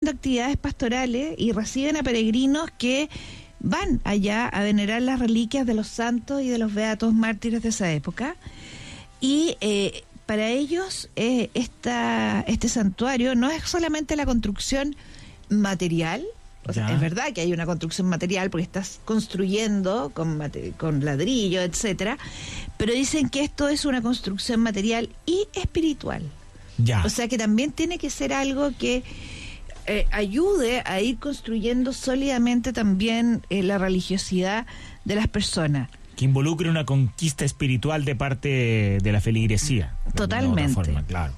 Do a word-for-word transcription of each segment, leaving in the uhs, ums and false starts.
haciendo actividades pastorales y reciben a peregrinos que van allá a venerar las reliquias de los santos y de los beatos mártires de esa época. Y eh, para ellos eh, esta, este santuario no es solamente la construcción material, o sea, es verdad que hay una construcción material porque estás construyendo con, mate- con ladrillo, etcétera, pero dicen que esto es una construcción material y espiritual. Ya. O sea que también tiene que ser algo que eh, ayude a ir construyendo sólidamente también eh, la religiosidad de las personas. Que involucre una conquista espiritual de parte de la feligresía. Totalmente. De otra forma, claro.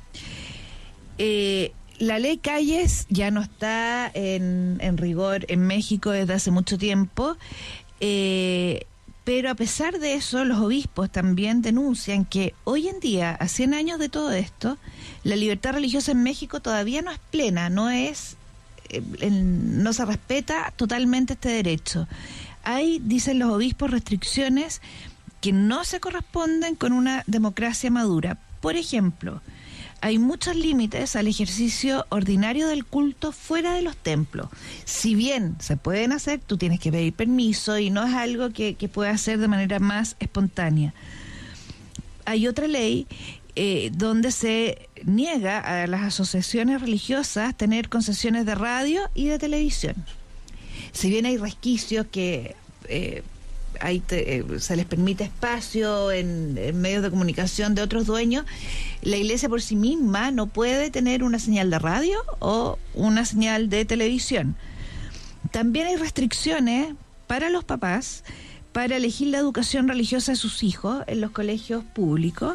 Eh, la ley Calles ya no está en, en rigor en México desde hace mucho tiempo, eh, pero a pesar de eso, los obispos también denuncian que hoy en día, a cien años de todo esto, la libertad religiosa en México todavía no es plena, no es, eh, el, no se respeta totalmente este derecho. Hay, dicen los obispos, restricciones que no se corresponden con una democracia madura. Por ejemplo, hay muchos límites al ejercicio ordinario del culto fuera de los templos. Si bien se pueden hacer, tú tienes que pedir permiso y no es algo que, que pueda hacer de manera más espontánea. Hay otra ley eh, donde se niega a las asociaciones religiosas tener concesiones de radio y de televisión. Si bien hay resquicios que eh, hay te, eh, se les permite espacio en, en medios de comunicación de otros dueños, la iglesia por sí misma no puede tener una señal de radio o una señal de televisión. También hay restricciones para los papás para elegir la educación religiosa de sus hijos en los colegios públicos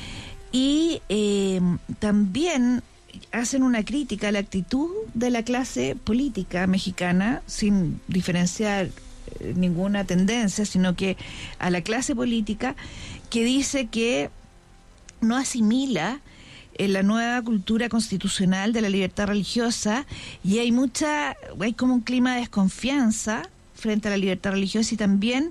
y eh, también hacen una crítica a la actitud de la clase política mexicana, sin diferenciar eh, ninguna tendencia, sino que a la clase política que dice que no asimila eh, la nueva cultura constitucional de la libertad religiosa y hay mucha, hay como un clima de desconfianza frente a la libertad religiosa y también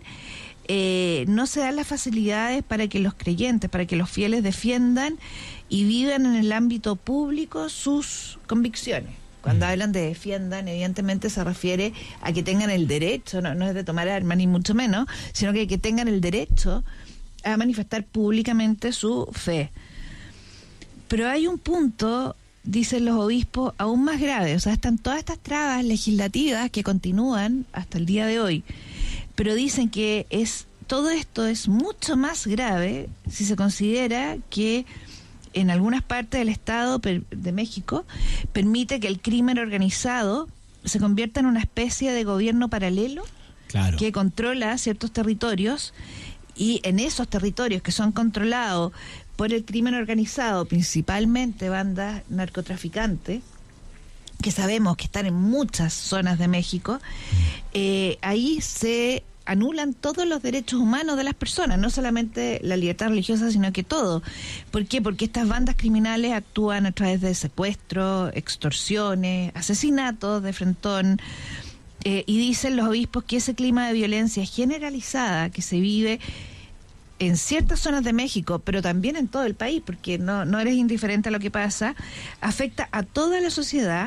eh, no se dan las facilidades para que los creyentes, para que los fieles defiendan y vivan en el ámbito público sus convicciones. Cuando mm. hablan de defiendan, evidentemente se refiere a que tengan el derecho, no, no es de tomar armas ni mucho menos, sino que, que tengan el derecho a manifestar públicamente su fe. Pero hay un punto, dicen los obispos, aún más grave. O sea, están todas estas trabas legislativas que continúan hasta el día de hoy, pero dicen que es todo esto es mucho más grave si se considera que en algunas partes del Estado de México permite que el crimen organizado se convierta en una especie de gobierno paralelo, claro, que controla ciertos territorios, y en esos territorios que son controlados por el crimen organizado, principalmente bandas narcotraficantes, que sabemos que están en muchas zonas de México, eh, ahí se anulan todos los derechos humanos de las personas, no solamente la libertad religiosa, sino que todo. ¿Por qué? Porque estas bandas criminales actúan a través de secuestros, extorsiones, asesinatos de frentón, eh, y dicen los obispos que ese clima de violencia generalizada que se vive en ciertas zonas de México, pero también en todo el país, porque no, no eres indiferente a lo que pasa, afecta a toda la sociedad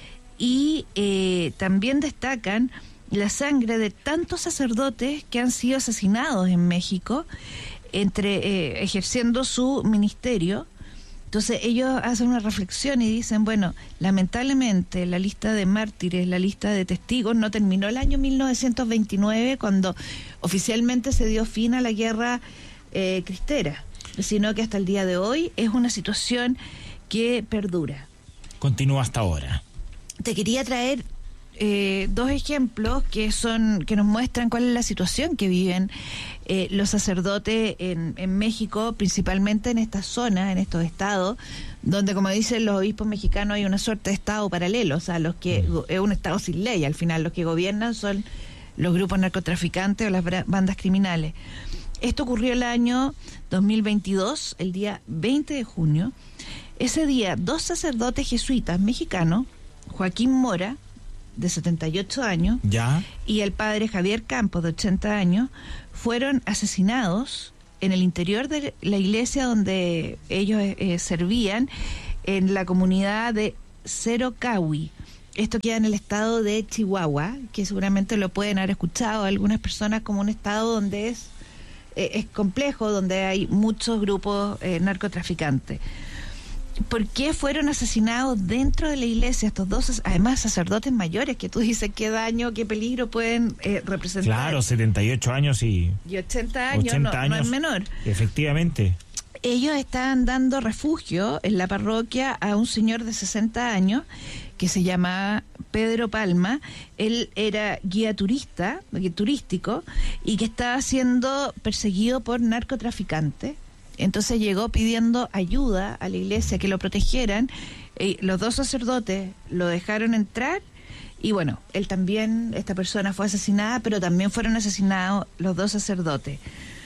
y eh, también destacan la sangre de tantos sacerdotes que han sido asesinados en México entre eh, ejerciendo su ministerio. Entonces ellos hacen una reflexión y dicen, bueno, lamentablemente la lista de mártires, la lista de testigos no terminó el año mil novecientos veintinueve cuando oficialmente se dio fin a la guerra eh, cristera, sino que hasta el día de hoy es una situación que perdura. Continúa hasta ahora. Te quería traer Eh, dos ejemplos que son que nos muestran cuál es la situación que viven eh, los sacerdotes en, en México, principalmente en esta zona, en estos estados, donde, como dicen los obispos mexicanos, hay una suerte de estado paralelo, o sea, los que es un estado sin ley, al final los que gobiernan son los grupos narcotraficantes o las bandas criminales. Esto ocurrió el año dos mil veintidós, el día veinte de junio. Ese día, dos sacerdotes jesuitas mexicanos, Joaquín Mora, de setenta y ocho años, ¿ya?, y el padre Javier Campos, de ochenta años, fueron asesinados en el interior de la iglesia donde ellos eh, servían, en la comunidad de Cerocahui. Esto queda en el estado de Chihuahua, que seguramente lo pueden haber escuchado algunas personas como un estado donde es, eh, es complejo, donde hay muchos grupos eh, narcotraficantes. ¿Por qué fueron asesinados dentro de la iglesia estos dos, además sacerdotes mayores, que tú dices qué daño, qué peligro pueden eh, representar? Claro, setenta y ocho años y... Y ochenta años, ochenta no, años, no es menor. Efectivamente. Ellos estaban dando refugio en la parroquia a un señor de sesenta años que se llama Pedro Palma. Él era guía turista, guía turístico, y que estaba siendo perseguido por narcotraficantes. Entonces llegó pidiendo ayuda a la iglesia, que lo protegieran. Eh, los dos sacerdotes lo dejaron entrar y bueno, él también, esta persona fue asesinada, pero también fueron asesinados los dos sacerdotes.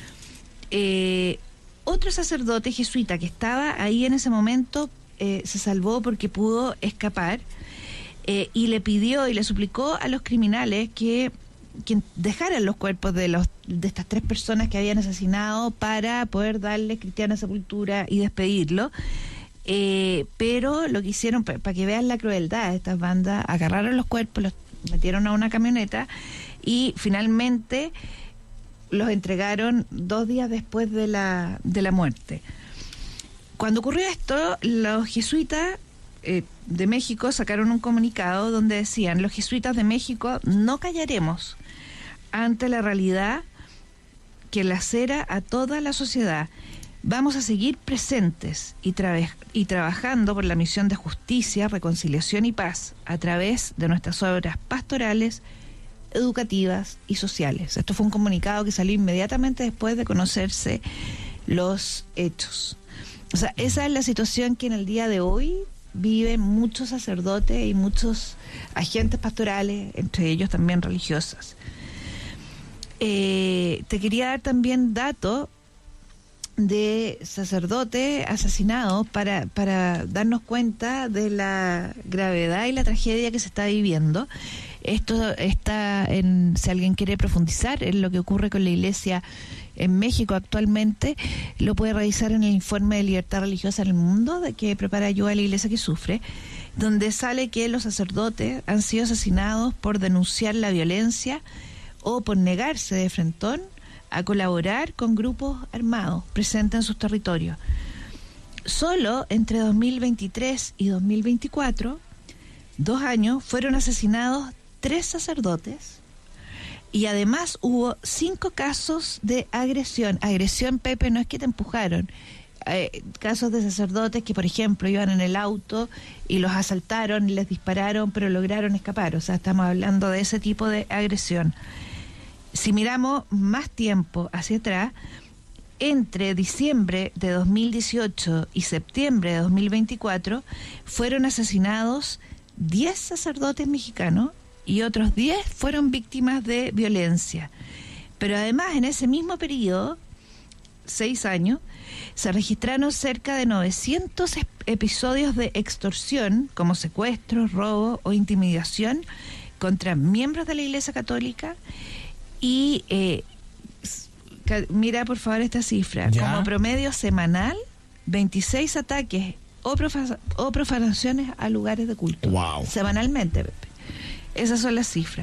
Eh, otro sacerdote jesuita que estaba ahí en ese momento eh, se salvó porque pudo escapar eh, y le pidió y le suplicó a los criminales que que dejaran los cuerpos de los de estas tres personas que habían asesinado para poder darle cristiana sepultura y despedirlo. Eh, pero lo que hicieron, para pa que vean la crueldad de estas bandas, agarraron los cuerpos, los metieron a una camioneta y finalmente los entregaron dos días después de la, de la muerte. Cuando ocurrió esto, los jesuitas eh, de México sacaron un comunicado donde decían: los jesuitas de México no callaremos ante la realidad que lacera a toda la sociedad. Vamos a seguir presentes y, tra- y trabajando por la misión de justicia, reconciliación y paz a través de nuestras obras pastorales, educativas y sociales. Esto fue un comunicado que salió inmediatamente después de conocerse los hechos. O sea, esa es la situación que en el día de hoy viven muchos sacerdotes y muchos agentes pastorales, entre ellos también religiosas. Eh, te quería dar también datos de sacerdotes asesinados para, para darnos cuenta de la gravedad y la tragedia que se está viviendo. Esto está en, si alguien quiere profundizar en lo que ocurre con la iglesia en México actualmente, lo puede revisar en el informe de libertad religiosa en el mundo de que prepara ayuda a la iglesia que sufre, donde sale que los sacerdotes han sido asesinados por denunciar la violencia o por negarse de frentón a colaborar con grupos armados presentes en sus territorios. Solo entre dos mil veintitrés y dos mil veinticuatro, dos años, fueron asesinados tres sacerdotes y además hubo cinco casos de agresión. Agresión, Pepe, no es que te empujaron. Eh, casos de sacerdotes que, por ejemplo, iban en el auto y los asaltaron y les dispararon, pero lograron escapar. O sea, estamos hablando de ese tipo de agresión. Si miramos más tiempo hacia atrás, entre diciembre de dos mil dieciocho y septiembre de dos mil veinticuatro, fueron asesinados diez sacerdotes mexicanos y otros diez fueron víctimas de violencia. Pero además, en ese mismo periodo, seis años, se registraron cerca de novecientos episodios de extorsión, como secuestros, robo o intimidación contra miembros de la Iglesia Católica. Y eh, mira por favor esta cifra, ¿ya? Como promedio semanal, veintiséis ataques o, profa- o profanaciones a lugares de culto. Wow. Semanalmente, Pepe. Esas son las cifras.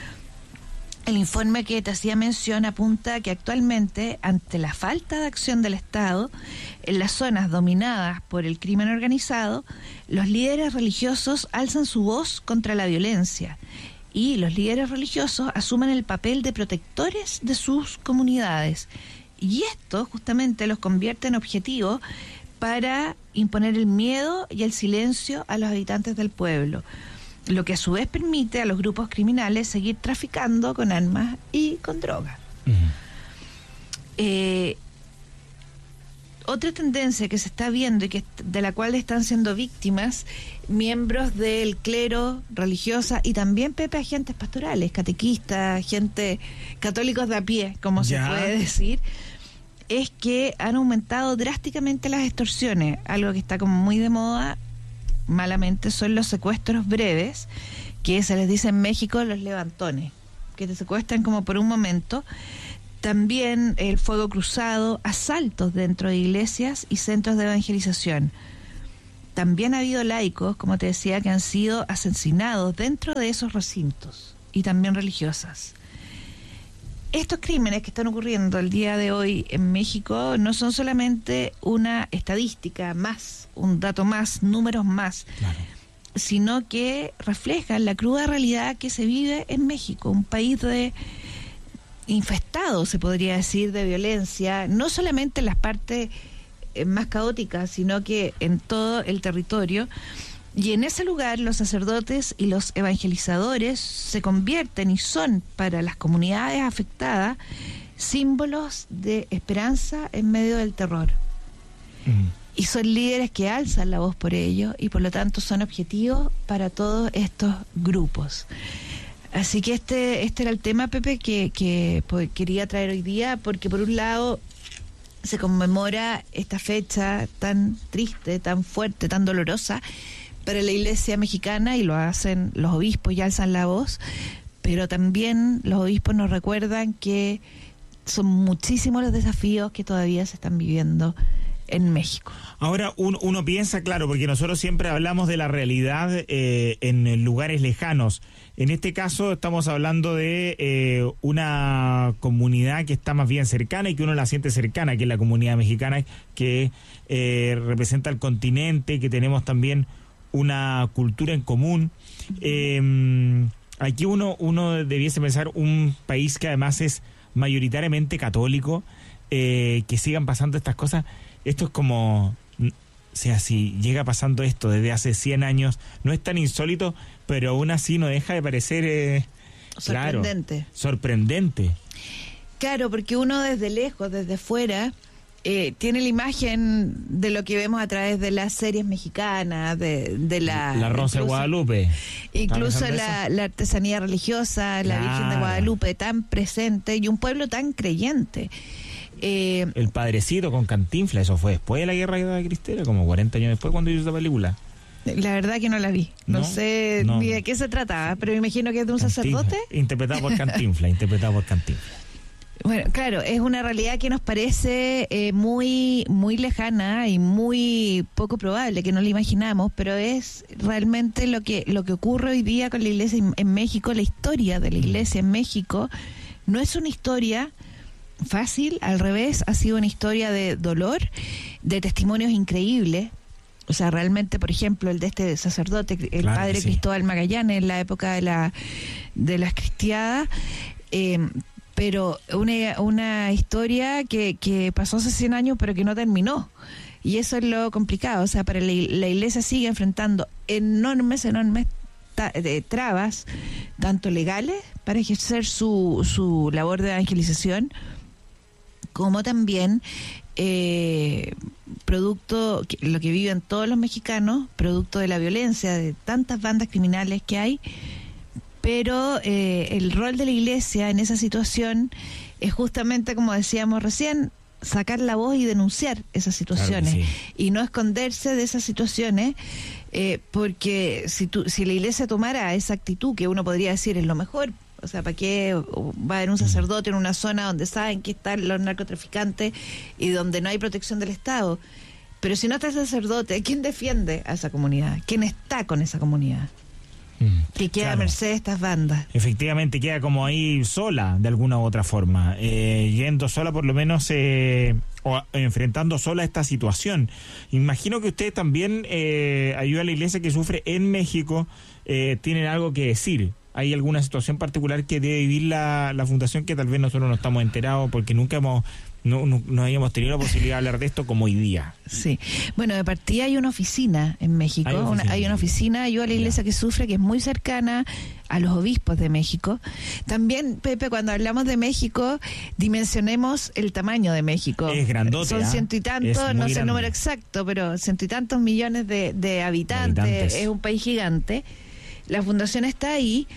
El informe que te hacía mención apunta que actualmente, ante la falta de acción del Estado en las zonas dominadas por el crimen organizado, los líderes religiosos alzan su voz contra la violencia y los líderes religiosos asumen el papel de protectores de sus comunidades. Y esto justamente los convierte en objetivos para imponer el miedo y el silencio a los habitantes del pueblo, lo que a su vez permite a los grupos criminales seguir traficando con armas y con drogas. Uh-huh. Eh, otra tendencia que se está viendo y que de la cual están siendo víctimas miembros del clero, religiosa y también, Pepe, agentes pastorales, catequistas, gente católicos de a pie, como ya se puede decir, es que han aumentado drásticamente las extorsiones. Algo que está como muy de moda, malamente, son los secuestros breves, que se les dice en México los levantones, que te secuestran como por un momento. También el fuego cruzado, asaltos dentro de iglesias y centros de evangelización. también ha habido laicos, como te decía, que han sido asesinados dentro de esos recintos, y también religiosas. Estos crímenes que están ocurriendo el día de hoy en México no son solamente una estadística más, un dato más, números más, claro, sino que reflejan la cruda realidad que se vive en México, un país de infestado, se podría decir, de violencia, no solamente en las partes más caóticas, sino que en todo el territorio. Y en ese lugar los sacerdotes y los evangelizadores se convierten y son para las comunidades afectadas símbolos de esperanza en medio del terror. Mm. Y son líderes que alzan la voz por ello y por lo tanto son objetivos para todos estos grupos. Así que este este era el tema, Pepe, que, que pues, quería traer hoy día, porque por un lado se conmemora esta fecha tan triste, tan fuerte, tan dolorosa para la Iglesia mexicana, y lo hacen los obispos y alzan la voz, pero también los obispos nos recuerdan que son muchísimos los desafíos que todavía se están viviendo en México. Ahora uno, uno piensa, claro, porque nosotros siempre hablamos de la realidad eh, en lugares lejanos. En este caso estamos hablando de eh, una comunidad que está más bien cercana y que uno la siente cercana, que es la comunidad mexicana, que eh, representa el continente, que tenemos también una cultura en común. Eh, aquí uno, uno debiese pensar un país que además es mayoritariamente católico, eh, que sigan pasando estas cosas. Esto es como, o sea, si llega pasando esto desde hace cien años, no es tan insólito, pero aún así no deja de parecer eh, sorprendente. Claro, sorprendente. Claro, porque uno desde lejos, desde fuera, eh, tiene la imagen de lo que vemos a través de las series mexicanas, de, de la... La Rosa de Guadalupe. Incluso la, la artesanía religiosa, claro, la Virgen de Guadalupe, tan presente, y un pueblo tan creyente. Eh, el Padrecito con Cantinflas, eso fue después de la Guerra Cristera, como cuarenta años después, cuando hizo esa película. La verdad que no la vi, no, no sé no, ni de qué se trataba, pero me imagino que es de un Cantinflas, sacerdote. Interpretado por Cantinflas, interpretado por Cantinflas. Bueno, claro, es una realidad que nos parece eh, muy muy lejana y muy poco probable, que no la imaginamos, pero es realmente lo que lo que ocurre hoy día con la Iglesia en México. La historia de la Iglesia en México no es una historia fácil, al revés, ha sido una historia de dolor, de testimonios increíbles. O sea, realmente, por ejemplo, el de este sacerdote, el claro, padre sí. Cristóbal Magallanes, en la época de la de las cristiadas, eh, pero una, una historia que, que pasó hace cien años, pero que no terminó. Y eso es lo complicado. O sea, para la, la Iglesia sigue enfrentando enormes, enormes ta, de, trabas, tanto legales, para ejercer su, su labor de evangelización, como también eh, producto, lo que viven todos los mexicanos, producto de la violencia, de tantas bandas criminales que hay, pero eh, el rol de la Iglesia en esa situación es justamente, como decíamos recién, sacar la voz y denunciar esas situaciones, claro, sí. Y no esconderse de esas situaciones, eh, porque si, tu, si la Iglesia tomara esa actitud, que uno podría decir es lo mejor. O sea, ¿para qué va a haber un sacerdote en una zona donde saben que están los narcotraficantes y donde no hay protección del Estado? Pero si no está el sacerdote, ¿quién defiende a esa comunidad? ¿Quién está con esa comunidad? Mm, que queda claro. a merced de estas bandas. Efectivamente, queda como ahí sola, de alguna u otra forma, eh, yendo sola por lo menos, eh, o enfrentando sola esta situación. Imagino que usted también, eh, ayuda a la Iglesia que sufre en México, eh, tienen algo que decir. ¿Hay alguna situación particular que debe vivir la, la fundación que tal vez nosotros no estamos enterados porque nunca hemos no, no, no habíamos tenido la posibilidad de hablar de esto como hoy día? Sí. Bueno, de partida hay una oficina en México, hay, oficina, una, hay una oficina, ayuda a la Iglesia que sufre, que es muy cercana a los obispos de México. También, Pepe, cuando hablamos de México, dimensionemos el tamaño de México. Es grandote. Son ¿eh? ciento y tantos, no sé el número exacto, pero ciento y tantos millones de, de habitantes, habitantes, es un país gigante. La fundación está ahí,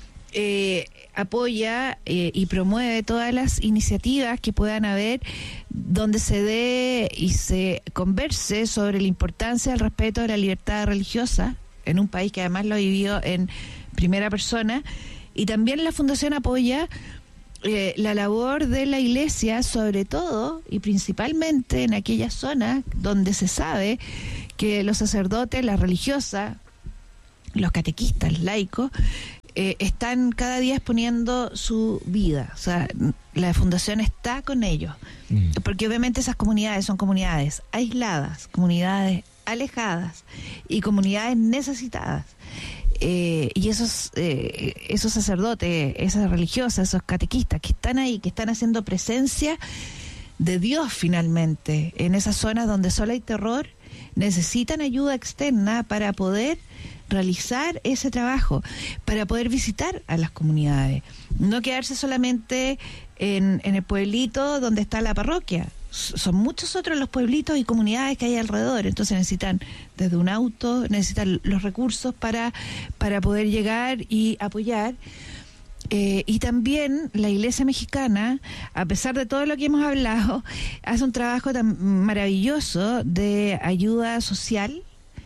eh, apoya eh, y promueve todas las iniciativas que puedan haber donde se dé y se converse sobre la importancia del respeto de la libertad religiosa en un país que además lo ha vivido en primera persona. Y también la fundación apoya eh, la labor de la Iglesia, sobre todo y principalmente en aquellas zonas donde se sabe que los sacerdotes, las religiosas, los catequistas, laicos, eh, están cada día exponiendo su vida. O sea, la fundación está con ellos. Mm. Porque obviamente esas comunidades son comunidades aisladas, comunidades alejadas y comunidades necesitadas. Eh, y esos eh, esos sacerdotes, esas religiosas, esos catequistas que están ahí, que están haciendo presencia de Dios finalmente en esas zonas donde solo hay terror, necesitan ayuda externa para poder realizar ese trabajo, para poder visitar a las comunidades, no quedarse solamente en, en el pueblito donde está la parroquia. Son muchos otros los pueblitos y comunidades que hay alrededor, entonces necesitan desde un auto, necesitan los recursos para, para poder llegar y apoyar. Eh, y también la Iglesia mexicana, a pesar de todo lo que hemos hablado, hace un trabajo tan maravilloso de ayuda social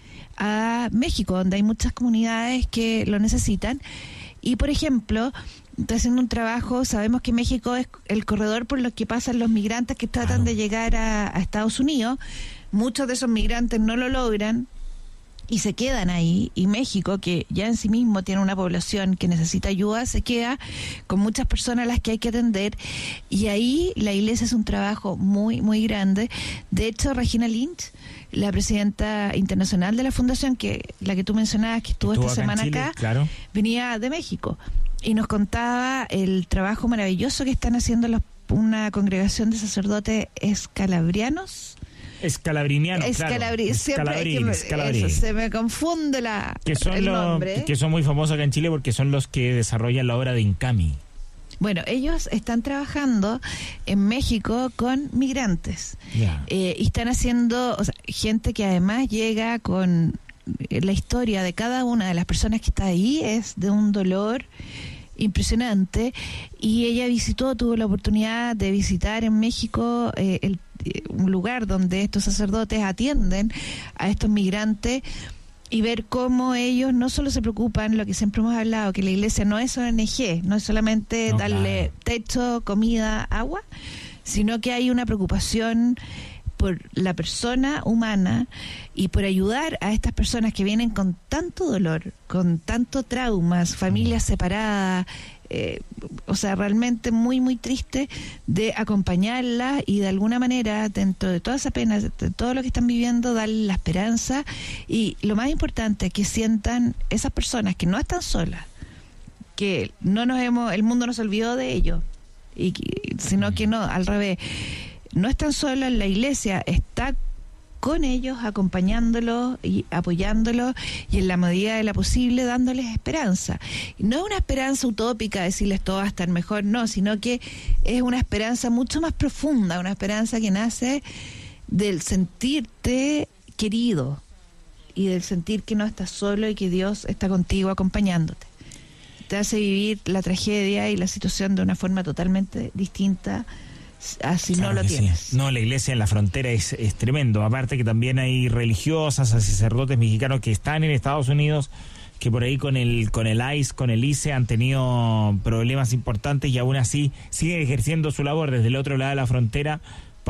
a México, donde hay muchas comunidades que lo necesitan. Y, por ejemplo, está haciendo un trabajo, sabemos que México es el corredor por lo que pasan los migrantes que tratan de llegar a, a Estados Unidos. Muchos de esos migrantes no lo logran y se quedan ahí, y México, que ya en sí mismo tiene una población que necesita ayuda, se queda con muchas personas a las que hay que atender, y ahí la Iglesia hace un trabajo muy, muy grande. De hecho, Regina Lynch, la presidenta internacional de la fundación, que la que tú mencionabas, que estuvo, estuvo esta acá semana Chile, acá, claro, venía de México, y nos contaba el trabajo maravilloso que están haciendo los, una congregación de sacerdotes escalabrianos, Escalabriniano, Escalabri, claro. Siempre que me, eso, se me confunde la, que son el lo, nombre. Que son muy famosos acá en Chile porque son los que desarrollan la obra de Incami. Bueno, ellos están trabajando en México con migrantes. Yeah. Eh, y están haciendo, o sea, gente que además llega con la historia de cada una de las personas que está ahí, es de un dolor impresionante. Y ella visitó, tuvo la oportunidad de visitar en México eh, el un lugar donde estos sacerdotes atienden a estos migrantes y ver cómo ellos no solo se preocupan, lo que siempre hemos hablado, que la Iglesia no es O N G, no es solamente no, darle claro. techo, comida, agua, sino que hay una preocupación por la persona humana y por ayudar a estas personas que vienen con tanto dolor, con tanto traumas, familias separadas, Eh, o sea, realmente muy, muy triste, de acompañarla y de alguna manera, dentro de toda esa pena, de todo lo que están viviendo, darle la esperanza y lo más importante, que sientan esas personas que no están solas, que no nos hemos, el mundo nos olvidó de ellos, y, sino que no, al revés, no están solas, la Iglesia está con ellos, acompañándolos y apoyándolos, y en la medida de la posible dándoles esperanza. No es una esperanza utópica decirles todo va a estar mejor, no, sino que es una esperanza mucho más profunda, una esperanza que nace del sentirte querido y del sentir que no estás solo y que Dios está contigo acompañándote. Te hace vivir la tragedia y la situación de una forma totalmente distinta así claro no lo tienes. Sí. No, la Iglesia en la frontera es, es tremendo. Aparte que también hay religiosas, sacerdotes mexicanos que están en Estados Unidos, que por ahí con el con el I C E, con el I C E han tenido problemas importantes y aún así siguen ejerciendo su labor desde el otro lado de la frontera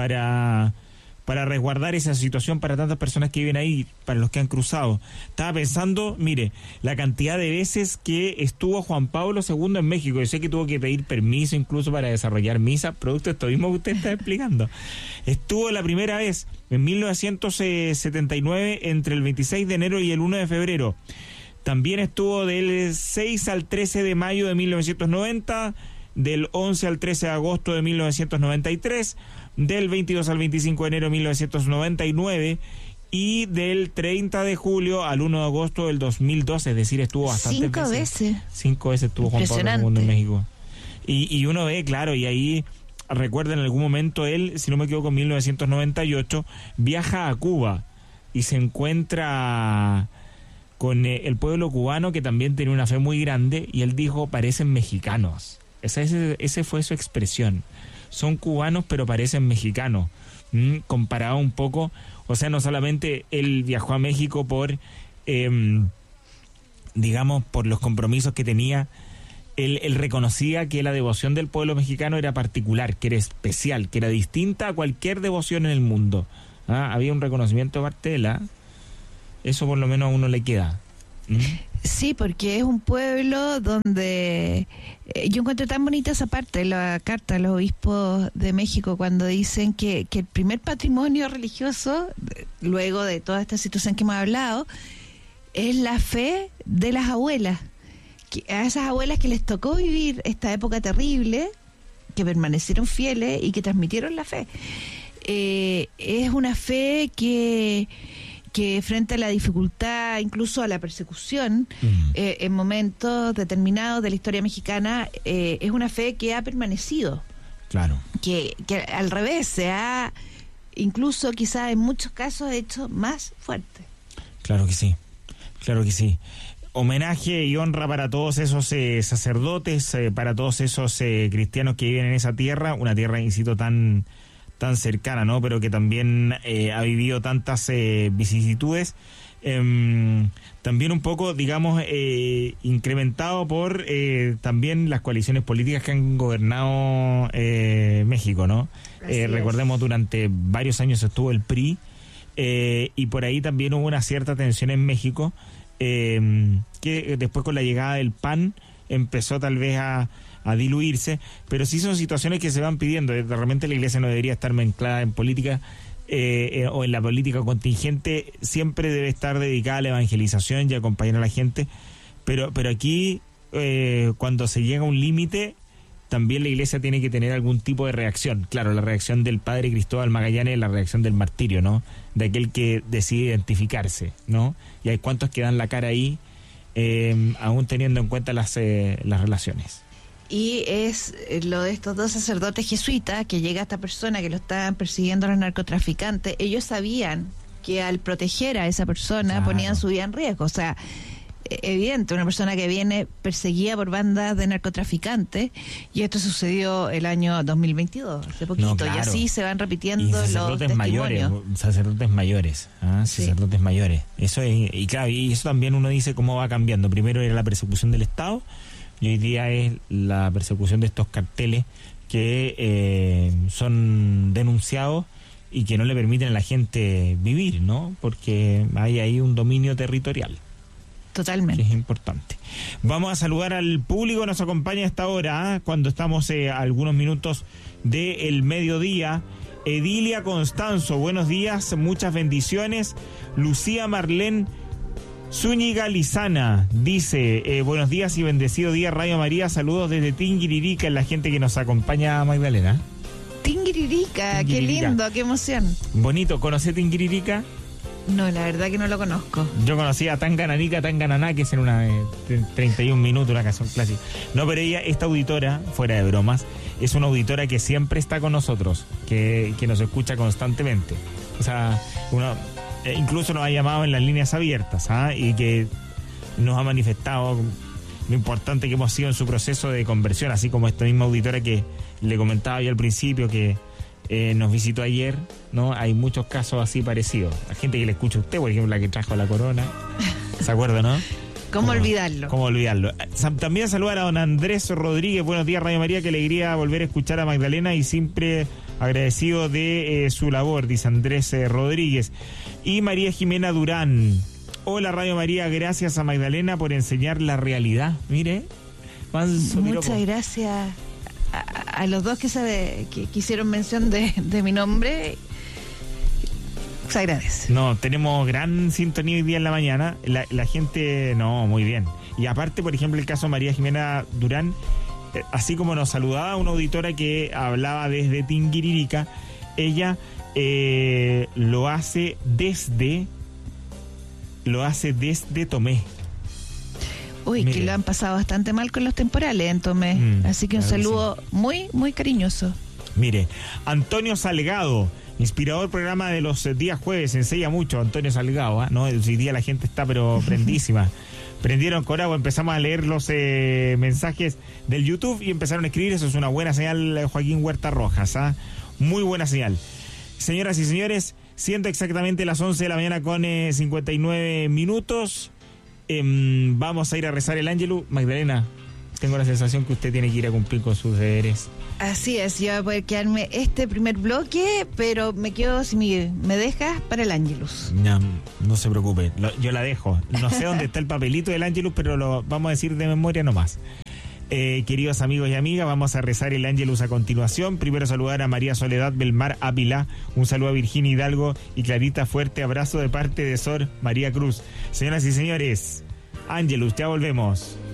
para para resguardar esa situación para tantas personas que viven ahí, para los que han cruzado. Estaba pensando, mire, la cantidad de veces que estuvo Juan Pablo segundo en México. Yo sé que tuvo que pedir permiso incluso para desarrollar misa, producto de esto mismo que usted está explicando. Estuvo la primera vez en mil novecientos setenta y nueve entre el veintiséis de enero y el uno de febrero. También estuvo del seis al trece de mayo de mil novecientos noventa, del once al trece de agosto de mil novecientos noventa y tres, del veintidós al veinticinco de enero de mil novecientos noventa y nueve y del treinta de julio al uno de agosto del dos mil doce, es decir, estuvo bastantes Cinco veces. veces. Cinco veces estuvo Juan Pablo segundo en México. Y, y uno ve, claro, y ahí recuerda en algún momento él, si no me equivoco, en mil novecientos noventa y ocho, viaja a Cuba y se encuentra con el pueblo cubano, que también tiene una fe muy grande, y él dijo, parecen mexicanos. Esa, ese, ese fue su expresión. Son cubanos pero parecen mexicanos. ¿Mm? Comparado un poco, o sea, no solamente él viajó a México por, eh, digamos, por los compromisos que tenía, él, él reconocía que la devoción del pueblo mexicano era particular, que era especial, que era distinta a cualquier devoción en el mundo. ¿Ah? Había un reconocimiento de parte de él, ¿ah? Eso por lo menos a uno le queda. ¿Mm? Sí, porque es un pueblo donde eh, yo encuentro tan bonita esa parte, la carta de los obispos de México, cuando dicen que, que el primer patrimonio religioso, luego de toda esta situación que hemos hablado, es la fe de las abuelas, que a esas abuelas que les tocó vivir esta época terrible, que permanecieron fieles y que transmitieron la fe. Eh, es una fe que... que frente a la dificultad, incluso a la persecución, mm. eh, en momentos determinados de la historia mexicana, eh, es una fe que ha permanecido. Claro. Que, que al revés, se ha, incluso quizás en muchos casos, hecho más fuerte. Claro que sí, claro que sí. Homenaje y honra para todos esos eh, sacerdotes, eh, para todos esos eh, cristianos que viven en esa tierra, una tierra, insisto, tan... tan cercana, ¿no? Pero que también eh, ha vivido tantas eh, vicisitudes, eh, también un poco, digamos, eh, incrementado por eh, también las coaliciones políticas que han gobernado eh, México, ¿no? Eh, recordemos, durante varios años estuvo el P R I, eh, y por ahí también hubo una cierta tensión en México, eh, que después con la llegada del P A N empezó tal vez a a diluirse, pero sí son situaciones que se van pidiendo. De repente la iglesia no debería estar mezclada en política eh, eh, o en la política contingente, siempre debe estar dedicada a la evangelización y a acompañar a la gente, pero pero aquí eh, cuando se llega a un límite, también la iglesia tiene que tener algún tipo de reacción. Claro, la reacción del padre Cristóbal Magallanes es la reacción del martirio, ¿no? De aquel que decide identificarse, ¿no? Y hay cuantos que dan la cara ahí, eh, aún teniendo en cuenta las, eh, las relaciones. Y es lo de estos dos sacerdotes jesuitas, que llega esta persona que lo estaban persiguiendo a los narcotraficantes. Ellos sabían que al proteger a esa persona, claro, ponían su vida en riesgo. O sea, evidente, una persona que viene perseguida por bandas de narcotraficantes, y esto sucedió el año dos mil veintidós, hace poquito, no, claro, y así se van repitiendo y sacerdotes los mayores, sacerdotes mayores, ¿ah? sí. sacerdotes mayores. Eso es, y claro, y eso también uno dice cómo va cambiando. Primero era la persecución del Estado, y hoy día es la persecución de estos carteles que eh, son denunciados y que no le permiten a la gente vivir, ¿no? Porque hay ahí un dominio territorial. Totalmente. Que es importante. Vamos a saludar al público que nos acompaña a esta hora, ¿eh? Cuando estamos eh, a algunos minutos del mediodía. Edilia Constanzo, buenos días, muchas bendiciones. Lucía Marlén Zúñiga Lizana dice, eh, buenos días y bendecido día Radio María, saludos desde Tinguiririca, en la gente que nos acompaña, Magdalena. Tinguiririca, qué lindo, qué emoción. Bonito, ¿conoce Tinguiririca? No, la verdad que no lo conozco. Yo conocí a Tangananica, Tangananá, que es en una eh, treinta y un minutos, una canción clásica. No, pero ella, esta auditora, fuera de bromas, es una auditora que siempre está con nosotros, que, que nos escucha constantemente. O sea, uno... Eh, incluso nos ha llamado en las líneas abiertas, ¿ah? Y que nos ha manifestado lo importante que hemos sido en su proceso de conversión, así como esta misma auditora que le comentaba yo al principio que eh, nos visitó ayer, ¿no? Hay muchos casos así parecidos. La gente que le escucha a usted, por ejemplo, la que trajo la corona, ¿se acuerda, no? ¿Cómo no, olvidarlo? ¿Cómo olvidarlo? También saludar a don Andrés Rodríguez. Buenos días, Radio María, qué alegría volver a escuchar a Magdalena y siempre agradecido de eh, su labor, dice Andrés eh, Rodríguez. Y María Jimena Durán. Hola, Radio María, gracias a Magdalena por enseñar la realidad. Mire, Manso, muchas gracias a, a los dos que, sabe, que, que hicieron mención de, de mi nombre. Se agradece. No, tenemos gran sintonía hoy día en la mañana. La, la gente, no, muy bien. Y aparte, por ejemplo, el caso de María Jimena Durán, eh, así como nos saludaba una auditora que hablaba desde Tinguiririca, ella eh, lo hace desde, lo hace desde Tomé. Uy, Mire. Que lo han pasado bastante mal con los temporales en Tomé. Mm, así que un claro saludo sí. muy, muy cariñoso. Mire, Antonio Salgado, inspirador programa de los días jueves, enseña mucho Antonio Salgado, ¿eh? ¿No? Hoy día la gente está pero prendísima. Prendieron con agua, empezamos a leer los eh, mensajes del YouTube y empezaron a escribir, eso es una buena señal, Joaquín Huerta Rojas, ¿eh? Muy buena señal. Señoras y señores, siendo exactamente las once de la mañana con eh, cincuenta y nueve minutos, eh, vamos a ir a rezar el Ángelus. Magdalena, tengo la sensación que usted tiene que ir a cumplir con sus deberes. Así es, yo voy a poder quedarme este primer bloque, pero me quedo, si me, me dejas, para el Ángelus. No, no se preocupe, lo, yo la dejo. No sé dónde está el papelito del Ángelus, pero lo vamos a decir de memoria nomás. Eh, queridos amigos y amigas, vamos a rezar el Ángelus a continuación. Primero saludar a María Soledad Belmar Ávila, un saludo a Virginia Hidalgo y Clarita, fuerte abrazo de parte de Sor María Cruz. Señoras y señores, Ángelus, ya volvemos.